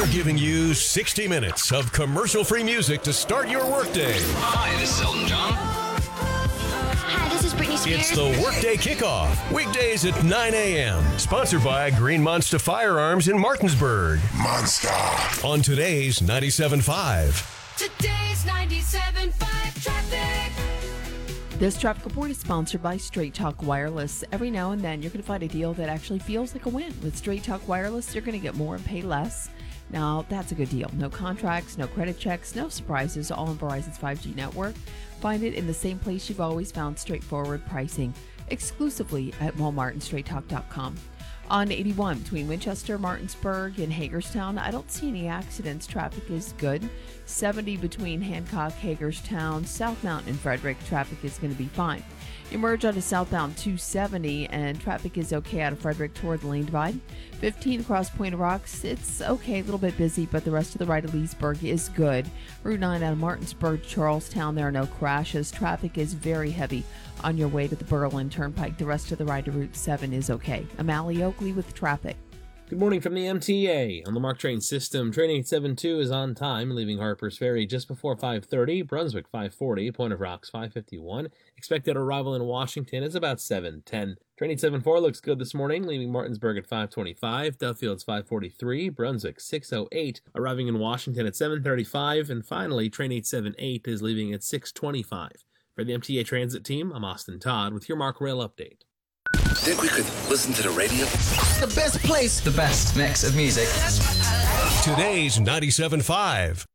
We're giving you 60 minutes of commercial-free music to start your workday. Hi, this is Elton John. Hi, this is Britney Spears. It's the Workday Kickoff, weekdays at 9 a.m. Sponsored by Green Monster Firearms in Martinsburg. Monster. On today's 97.5. Today's 97.5 traffic. This traffic report is sponsored by Straight Talk Wireless. Every now and then, you're going to find a deal that actually feels like a win. With Straight Talk Wireless, you're going to get more and pay less. Now, that's a good deal. No contracts, no credit checks, no surprises, all on Verizon's 5G network. Find it in the same place you've always found straightforward pricing, exclusively at Walmart and StraightTalk.com. On 81 between Winchester, Martinsburg, and Hagerstown, I don't see any accidents. Traffic is good. 70 between Hancock, Hagerstown, South Mountain, and Frederick. Traffic is going to be fine. You merge onto southbound 270, and traffic is okay out of Frederick toward the lane divide. 15 across Point of Rocks, it's okay, a little bit busy, but the rest of the right of Leesburg is good. Route 9 out of Martinsburg, Charlestown, there are no crashes. Traffic is very heavy on your way to the Berlin Turnpike. The rest of the ride to Route 7 is okay. I'm Allie Oakley with traffic. Good morning from the MTA. On the MARC train system, train 872 is on time, leaving Harpers Ferry just before 5:30, Brunswick 5:40, Point of Rocks 5:51. Expected arrival in Washington is about 7:10. Train 874 looks good this morning, leaving Martinsburg at 5:25, Duffield's 5:43, Brunswick 6:08, arriving in Washington at 7:35, and finally, train 878 is leaving at 6:25. For the MTA Transit team, I'm Austin Todd with your MARC Rail update. Think we could listen to the radio? The best place. The best mix of music. Today's 97.5.